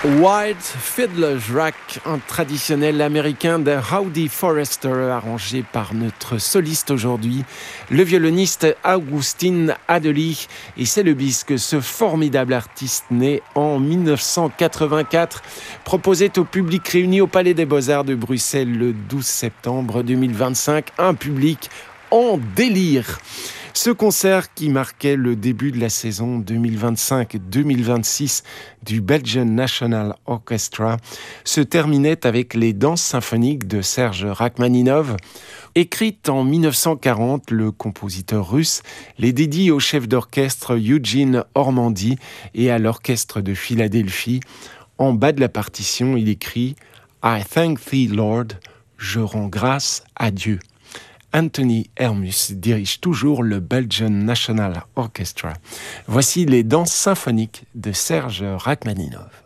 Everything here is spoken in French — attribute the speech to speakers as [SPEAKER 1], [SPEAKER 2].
[SPEAKER 1] Wild Fiddler's Rack, un traditionnel américain de Howdy Forrester, arrangé par notre soliste aujourd'hui, le violoniste Augustin Adeli. Et c'est le bis que ce formidable artiste né en 1984 proposait au public réuni au Palais des Beaux-Arts de Bruxelles le 12 septembre 2025. Un public en délire. Ce concert qui marquait le début de la saison 2025-2026 du Belgian National Orchestra se terminait avec les danses symphoniques de Serge Rachmaninov. Écrite en 1940, le compositeur russe les dédie au chef d'orchestre Eugene Ormandy et à l'orchestre de Philadelphie. En bas de la partition, il écrit « I thank thee, Lord », je rends grâce à Dieu. Anthony Hermus dirige toujours le Belgian National Orchestra. Voici les danses symphoniques de Serge Rachmaninov.